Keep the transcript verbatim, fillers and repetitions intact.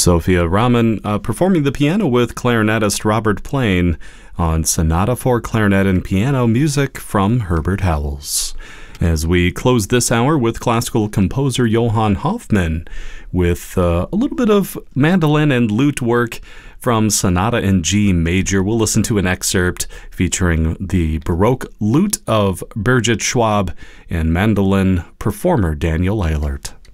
Sophia Rahman uh, performing the piano with clarinetist Robert Plain on Sonata for Clarinet and Piano music from Herbert Howells. As we close this hour with classical composer Johann Hofmann with uh, a little bit of mandolin and lute work from Sonata in G Major. We'll listen to an excerpt featuring the Baroque lute of Birgit Schwab and mandolin performer Daniel Eilert.